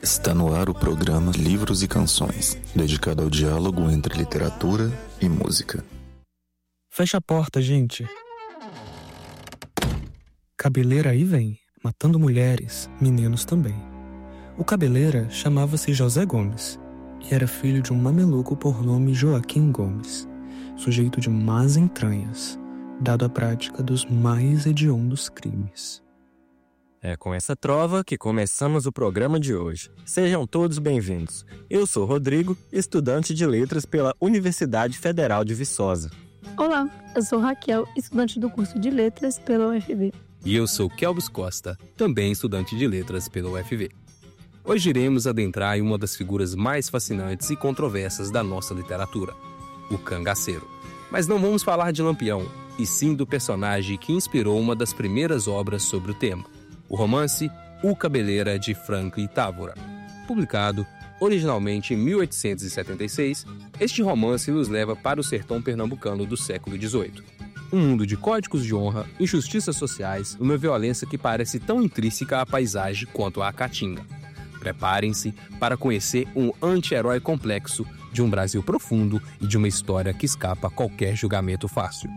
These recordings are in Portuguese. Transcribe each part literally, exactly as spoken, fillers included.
Está no ar o programa Livros e Canções, dedicado ao diálogo entre literatura e música. Fecha a porta, gente. Cabeleira aí vem, matando mulheres, meninos também. O Cabeleira chamava-se José Gomes e era filho de um mameluco por nome Joaquim Gomes, sujeito de más entranhas, dado à prática dos mais hediondos crimes. É com essa trova que começamos o programa de hoje. Sejam todos bem-vindos. Eu sou Rodrigo, estudante de letras pela Universidade Federal de Viçosa. Olá, eu sou Raquel, estudante do curso de letras pela U F V. E eu sou Kelvis Costa, também estudante de letras pela U F V. Hoje iremos adentrar em uma das figuras mais fascinantes e controversas da nossa literatura, o cangaceiro. Mas não vamos falar de Lampião, e sim do personagem que inspirou uma das primeiras obras sobre o tema. O romance O Cabeleira, de Franklin Távora. Publicado originalmente em mil oitocentos e setenta e seis, este romance nos leva para o sertão pernambucano do século dezoito. Um mundo de códigos de honra, injustiças sociais, uma violência que parece tão intrínseca à paisagem quanto à caatinga. Preparem-se para conhecer um anti-herói complexo de um Brasil profundo e de uma história que escapa a qualquer julgamento fácil.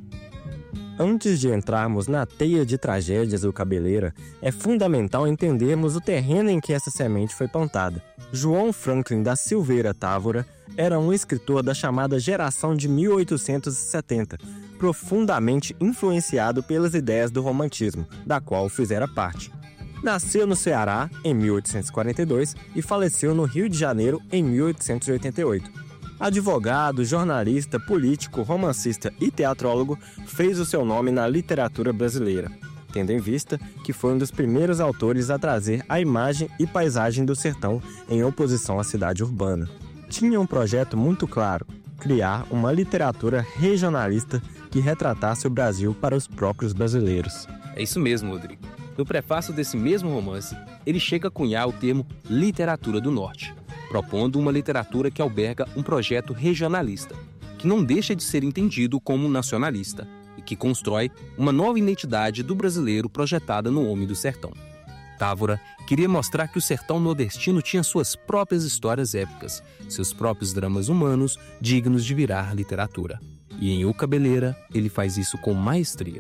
Antes de entrarmos na teia de tragédias do Cabeleira, é fundamental entendermos o terreno em que essa semente foi plantada. João Franklin da Silveira Távora era um escritor da chamada geração de mil oitocentos e setenta, profundamente influenciado pelas ideias do romantismo, da qual fizera parte. Nasceu no Ceará em mil oitocentos e quarenta e dois e faleceu no Rio de Janeiro em mil oitocentos e oitenta e oito. Advogado, jornalista, político, romancista e teatrólogo, fez o seu nome na literatura brasileira, tendo em vista que foi um dos primeiros autores a trazer a imagem e paisagem do sertão em oposição à cidade urbana. Tinha um projeto muito claro: criar uma literatura regionalista que retratasse o Brasil para os próprios brasileiros. É isso mesmo, Rodrigo. No prefácio desse mesmo romance, ele chega a cunhar o termo literatura do norte, propondo uma literatura que alberga um projeto regionalista, que não deixa de ser entendido como nacionalista e que constrói uma nova identidade do brasileiro projetada no homem do sertão. Távora queria mostrar que o sertão nordestino tinha suas próprias histórias épicas, seus próprios dramas humanos dignos de virar literatura. E em O Cabeleira, ele faz isso com maestria.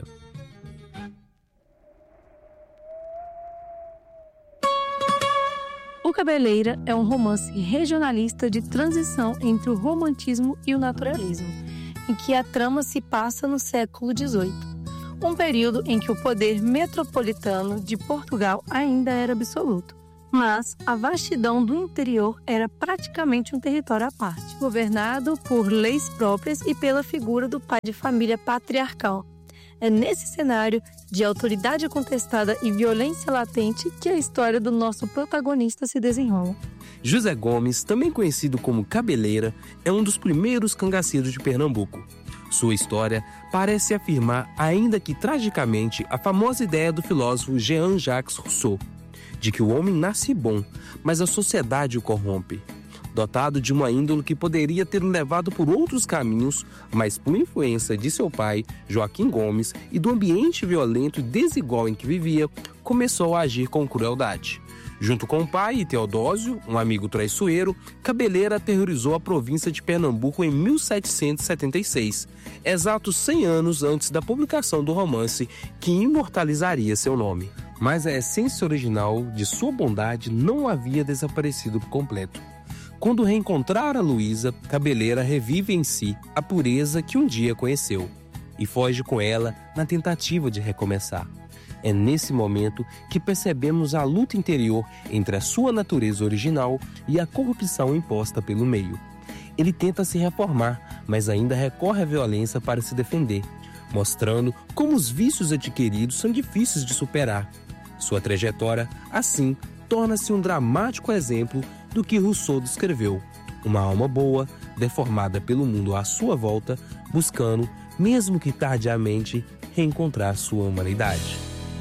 O Cabeleira é um romance regionalista de transição entre o romantismo e o naturalismo, em que a trama se passa no século dezoito, um período em que o poder metropolitano de Portugal ainda era absoluto, mas a vastidão do interior era praticamente um território à parte, governado por leis próprias e pela figura do pai de família patriarcal. É nesse cenário de autoridade contestada e violência latente que a história do nosso protagonista se desenrola. José Gomes, também conhecido como Cabeleira, é um dos primeiros cangaceiros de Pernambuco. Sua história parece afirmar, ainda que tragicamente, a famosa ideia do filósofo Jean-Jacques Rousseau, de que o homem nasce bom, mas a sociedade o corrompe. Dotado de uma índole que poderia ter levado por outros caminhos, mas por influência de seu pai, Joaquim Gomes, e do ambiente violento e desigual em que vivia, começou a agir com crueldade. Junto com o pai e Teodósio, um amigo traiçoeiro, Cabeleira aterrorizou a província de Pernambuco em mil setecentos e setenta e seis, exatos cem anos antes da publicação do romance que imortalizaria seu nome. Mas a essência original de sua bondade não havia desaparecido por completo. Quando reencontrar a Luísa, Cabeleira revive em si a pureza que um dia conheceu e foge com ela na tentativa de recomeçar. É nesse momento que percebemos a luta interior entre a sua natureza original e a corrupção imposta pelo meio. Ele tenta se reformar, mas ainda recorre à violência para se defender, mostrando como os vícios adquiridos são difíceis de superar. Sua trajetória, assim, torna-se um dramático exemplo do que Rousseau descreveu: uma alma boa, deformada pelo mundo à sua volta, buscando, mesmo que tardiamente, reencontrar sua humanidade.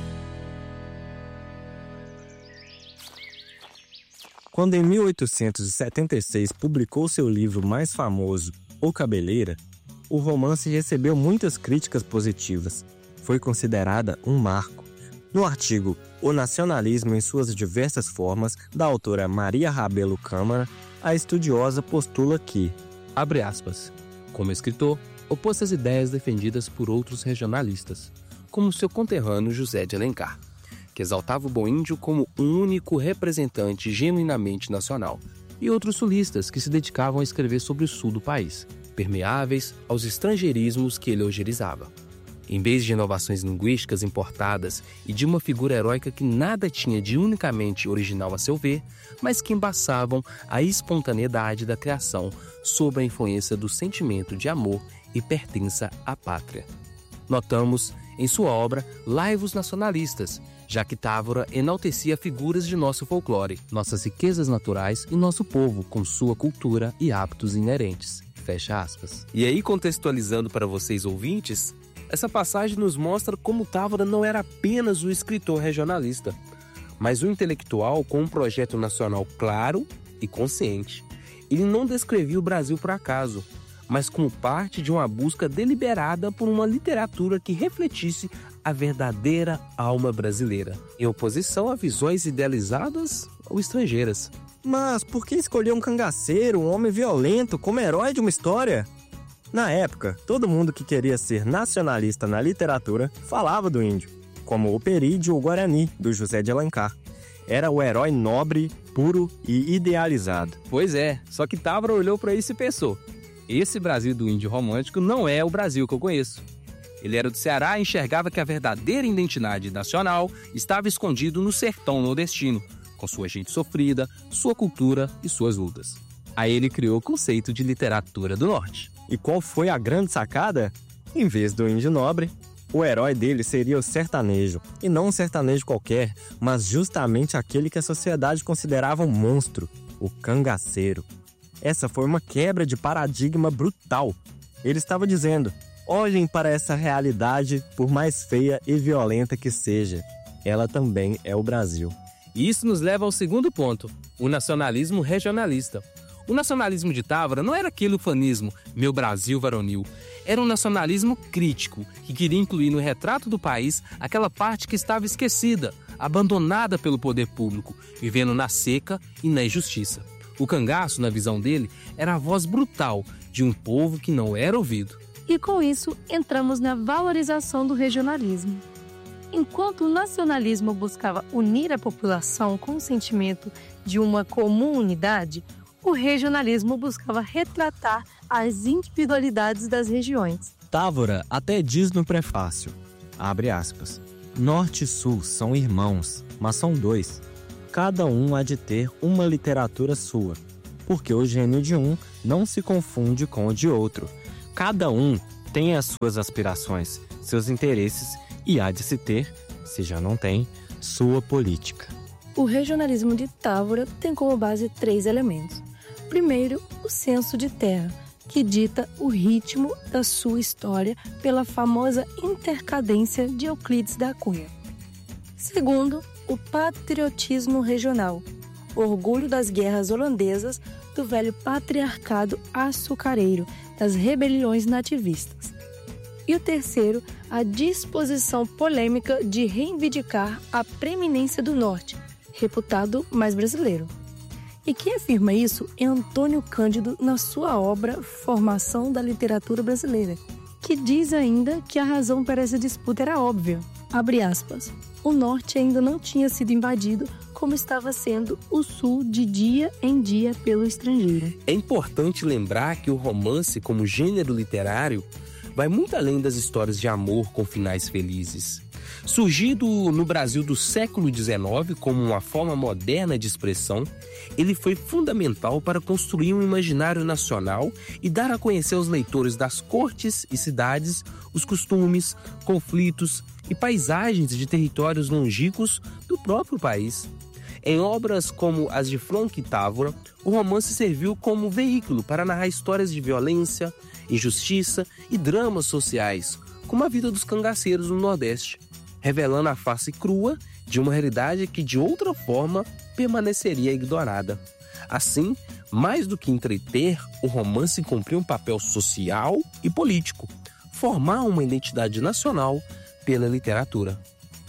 Quando em mil oitocentos e setenta e seis publicou seu livro mais famoso, O Cabeleira, o romance recebeu muitas críticas positivas. Foi considerada um marco. No artigo O Nacionalismo em Suas Diversas Formas, da autora Maria Rabelo Câmara, a estudiosa postula que, abre aspas, como escritor, opôs-se às ideias defendidas por outros regionalistas, como seu conterrâneo José de Alencar, que exaltava o bom índio como um único representante genuinamente nacional, e outros sulistas que se dedicavam a escrever sobre o sul do país, permeáveis aos estrangeirismos que ele ogerizava. Em vez de inovações linguísticas importadas e de uma figura heróica que nada tinha de unicamente original a seu ver, mas que embaçavam a espontaneidade da criação sob a influência do sentimento de amor e pertença à pátria. Notamos, em sua obra, laivos nacionalistas, já que Távora enaltecia figuras de nosso folclore, nossas riquezas naturais e nosso povo com sua cultura e hábitos inerentes. Fecha aspas. E aí, contextualizando para vocês ouvintes, essa passagem nos mostra como Távora não era apenas um escritor regionalista, mas um intelectual com um projeto nacional claro e consciente. Ele não descrevia o Brasil por acaso, mas como parte de uma busca deliberada por uma literatura que refletisse a verdadeira alma brasileira, em oposição a visões idealizadas ou estrangeiras. Mas por que escolher um cangaceiro, um homem violento, como herói de uma história? Na época, todo mundo que queria ser nacionalista na literatura falava do índio, como o Perídio ou Guarani, do José de Alencar. Era o herói nobre, puro e idealizado. Pois é, só que Távora olhou para isso e pensou: esse Brasil do índio romântico não é o Brasil que eu conheço. Ele era do Ceará e enxergava que a verdadeira identidade nacional estava escondido no sertão nordestino, com sua gente sofrida, sua cultura e suas lutas. Aí ele criou o conceito de literatura do norte. E qual foi a grande sacada? Em vez do índio nobre, o herói dele seria o sertanejo. E não um sertanejo qualquer, mas justamente aquele que a sociedade considerava um monstro, o cangaceiro. Essa foi uma quebra de paradigma brutal. Ele estava dizendo: olhem para essa realidade, por mais feia e violenta que seja. Ela também é o Brasil. E isso nos leva ao segundo ponto, o nacionalismo regionalista. O nacionalismo de Távora não era aquele ufanismo, meu Brasil varonil. Era um nacionalismo crítico, que queria incluir no retrato do país aquela parte que estava esquecida, abandonada pelo poder público, vivendo na seca e na injustiça. O cangaço, na visão dele, era a voz brutal de um povo que não era ouvido. E com isso, entramos na valorização do regionalismo. Enquanto o nacionalismo buscava unir a população com o sentimento de uma comum unidade, o regionalismo buscava retratar as individualidades das regiões. Távora até diz no prefácio, abre aspas, Norte e Sul são irmãos, mas são dois. Cada um há de ter uma literatura sua, porque o gênio de um não se confunde com o de outro. Cada um tem as suas aspirações, seus interesses e há de se ter, se já não tem, sua política. O regionalismo de Távora tem como base três elementos. Primeiro, o censo de terra, que dita o ritmo da sua história pela famosa intercadência de Euclides da Cunha. Segundo, o patriotismo regional, orgulho das guerras holandesas, do velho patriarcado açucareiro, das rebeliões nativistas. E o terceiro, a disposição polêmica de reivindicar a preeminência do Norte, reputado mais brasileiro. E quem afirma isso é Antônio Cândido na sua obra Formação da Literatura Brasileira, que diz ainda que a razão para essa disputa era óbvia. Abre aspas. O Norte ainda não tinha sido invadido como estava sendo o Sul de dia em dia pelo estrangeiro. É importante lembrar que o romance, como gênero literário, vai muito além das histórias de amor com finais felizes. Surgido no Brasil do século dezenove como uma forma moderna de expressão, ele foi fundamental para construir um imaginário nacional e dar a conhecer aos leitores das cortes e cidades os costumes, conflitos e paisagens de territórios longínquos do próprio país. Em obras como as de Frank e Távora, o romance serviu como veículo para narrar histórias de violência, injustiça e dramas sociais, como a vida dos cangaceiros no Nordeste, revelando a face crua de uma realidade que, de outra forma, permaneceria ignorada. Assim, mais do que entreter, o romance cumpriu um papel social e político, formar uma identidade nacional pela literatura.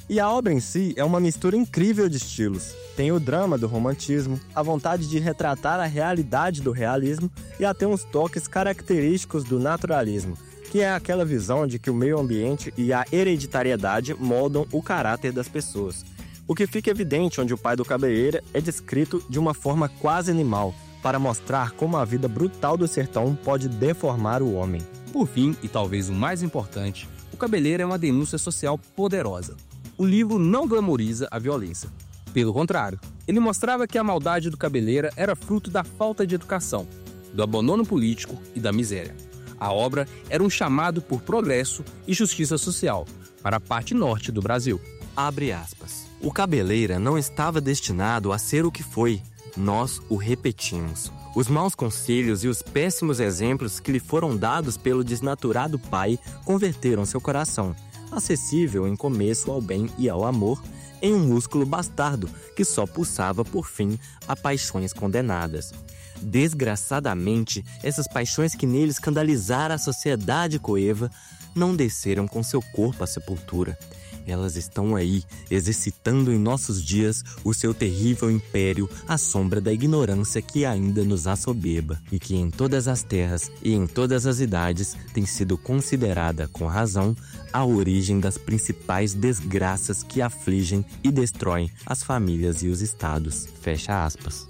E a obra em si é uma mistura incrível de estilos. Tem o drama do romantismo, a vontade de retratar a realidade do realismo e até uns toques característicos do naturalismo, que é aquela visão de que o meio ambiente e a hereditariedade moldam o caráter das pessoas. O que fica evidente onde o pai do Cabeleira é descrito de uma forma quase animal, para mostrar como a vida brutal do sertão pode deformar o homem. Por fim, e talvez o mais importante, o Cabeleira é uma denúncia social poderosa. O livro não glamoriza a violência. Pelo contrário, ele mostrava que a maldade do Cabeleira era fruto da falta de educação, do abandono político e da miséria. A obra era um chamado por progresso e justiça social para a parte norte do Brasil. Abre aspas. O Cabeleira não estava destinado a ser o que foi. Nós o repetimos. Os maus conselhos e os péssimos exemplos que lhe foram dados pelo desnaturado pai converteram seu coração, acessível em começo ao bem e ao amor, em um músculo bastardo que só pulsava por fim a paixões condenadas. Desgraçadamente, essas paixões que nele escandalizaram a sociedade coeva não desceram com seu corpo à sepultura. Elas estão aí, exercitando em nossos dias o seu terrível império à sombra da ignorância que ainda nos assoberba e que em todas as terras e em todas as idades tem sido considerada, com razão, a origem das principais desgraças que afligem e destroem as famílias e os estados. Fecha aspas.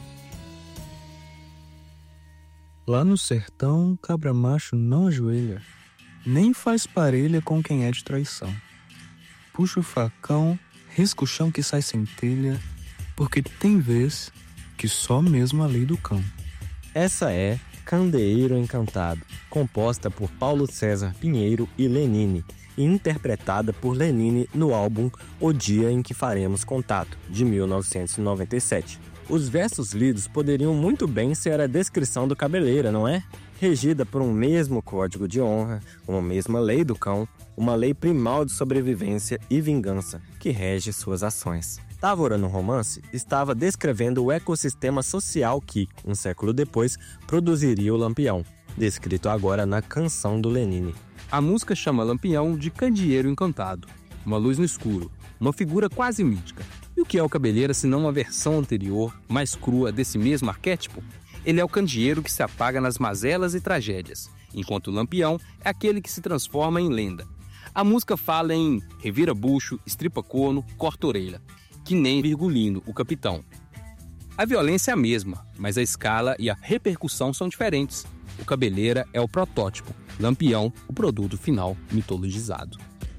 Lá no sertão, cabra macho não ajoelha, nem faz parelha com quem é de traição. Puxa o facão, risca o chão que sai centelha, porque tem vez que só mesmo a lei do cão. Essa é Candeeiro Encantado, composta por Paulo César Pinheiro e Lenine, e interpretada por Lenine no álbum O Dia em que Faremos Contato, de mil novecentos e noventa e sete. Os versos lidos poderiam muito bem ser a descrição do Cabeleira, não é? Regida por um mesmo código de honra, uma mesma lei do cão, uma lei primal de sobrevivência e vingança que rege suas ações. Távora, no romance, estava descrevendo o ecossistema social que, um século depois, produziria o Lampião, descrito agora na canção do Lenine. A música chama Lampião de Candeeiro Encantado, uma luz no escuro, uma figura quase mítica. E o que é o Cabeleira senão uma versão anterior, mais crua desse mesmo arquétipo? Ele é o candeeiro que se apaga nas mazelas e tragédias, enquanto o Lampião é aquele que se transforma em lenda. A música fala em revira bucho, estripa corno, corta orelha, que nem Virgulino, o capitão. A violência é a mesma, mas a escala e a repercussão são diferentes. O Cabeleira é o protótipo, Lampião, o produto final mitologizado.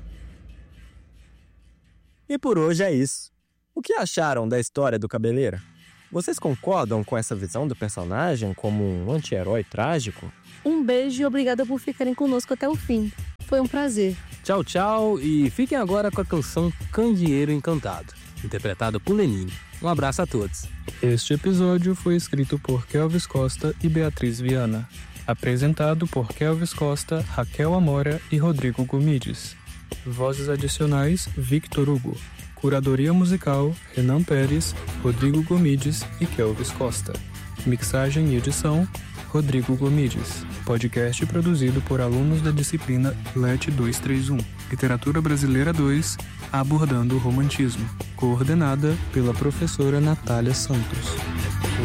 E por hoje é isso. O que acharam da história do Cabeleira? Vocês concordam com essa visão do personagem como um anti-herói trágico? Um beijo e obrigada por ficarem conosco até o fim. Foi um prazer. Tchau, tchau, e fiquem agora com a canção Candeeiro Encantado, interpretada por Lenine. Um abraço a todos. Este episódio foi escrito por Kelvis Costa e Beatriz Viana. Apresentado por Kelvis Costa, Raquel Amora e Rodrigo Gomides. Vozes adicionais, Victor Hugo. Curadoria musical, Renan Pérez, Rodrigo Gomides e Kelvis Costa. Mixagem e edição, Rodrigo Gomides. Podcast produzido por alunos da disciplina L E T duzentos e trinta e um. Literatura Brasileira dois, Abordando o Romantismo. Coordenada pela professora Natália Santos.